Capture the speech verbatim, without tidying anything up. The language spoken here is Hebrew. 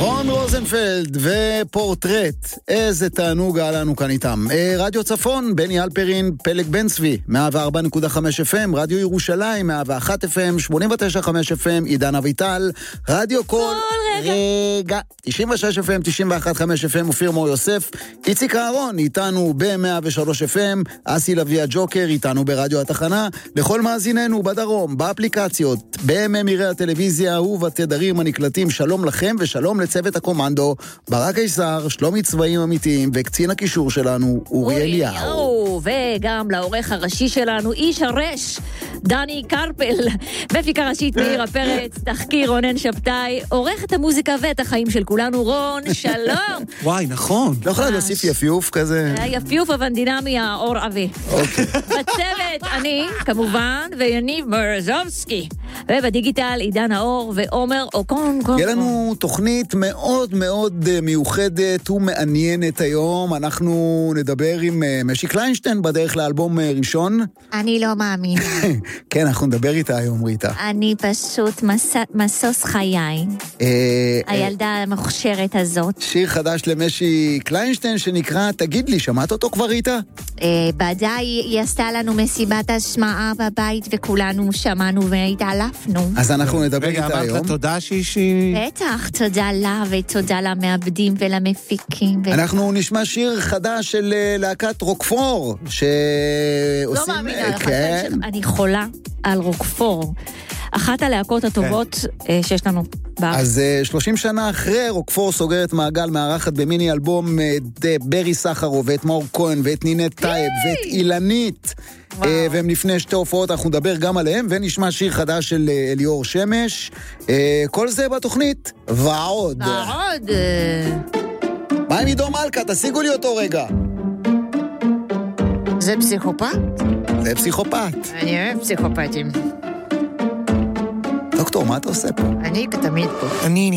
רון רוזנפלד ופורטרט, איזה תענוג היה לנו כאן איתם. רדיו צפון, בני אלפרין, פלג בן צבי, מאה וארבע נקודה חמש אף אם, רדיו ירושלים, מאה ואחת אף אם, שמונים ותשע נקודה חמש אף אם, עידן אביטל, רדיו כל, כל רגע. רגע, תשעים ושש אף אם, תשעים ואחת נקודה חמש אף אם, אופיר מור יוסף, איציק אהרון, איתנו ב-מאה ושלוש אף אם, אסי לוי הג'וקר, איתנו ברדיו התחנה, לכל מאזיננו בדרום, באפליקציות, בממירי הטלוויזיה ובתדרים הנקלטים, שלום לכם ושלום לצוות הקומנדו, ברק הישר, שלומי צבעים אמיתיים, וקצין הקישור שלנו, אורי אליהו. וגם לעורך הראשי שלנו, איש הרש, דני קרפל, מפיקה ראשית מאירה פרץ, תחקיר רונן שבתאי, עורך את המוזיקה ואת החיים של כולנו, רון, שלום. וואי, נכון. לא יכולה להוסיף יפיוף כזה? יפיוף אבנדינמי, האור עבי. בצוות, אני, כמובן, ויניב מרזובסקי. ובדיגיטל, עידן האור ועומר אוקון. יהיה לנו תוכנית מאוד מאוד מיוחדת ומעניינת היום. אנחנו נדבר עם משי קליינשטיין בדרך לאלבום ראשון. אני לא מאמינה. כן, אנחנו נדבר איתה היום, ריטה. אני פשוט מסוס חיי. הילדה המוכשרת הזאת. שיר חדש למשי קליינשטיין שנקרא תגיד לי, שמעת אותו כבר, ריטה? בדי, היא עשתה לנו מסיבת השמעה בבית וכולנו שמענו והתעלפנו. אז אנחנו נדבר איתה היום. רגע, אמרת לה תודה שהיא... בטח, תודה לה ותודה למעבדים ולמפיקים. אנחנו נשמע שיר חדש של להקת רוקפור, שעושים... לא מאמינה לך, אני חולה על רוקפור. אחת הלהקות הטובות שיש לנו בארץ. אז שלושים שנה אחרי, רוקפור סוגרת מעגל, מארחת במיני אלבום את ברי סחרו ואת מאור כהן ואת נינת טייב ואת אילנית. והם לפני שתי הופעות, אנחנו נדבר גם עליהם, ונשמע שיר חדש של אליאור שמש. כל זה בתוכנית, ועוד. ועוד. מה עם עידו מלכה? תשיגו לי אותו רגע. זה פסיכופת? זה פסיכופת. אני אוהב פסיכופתים. דוקטור, מה אתה עושה פה? אני כתמיד פה. אני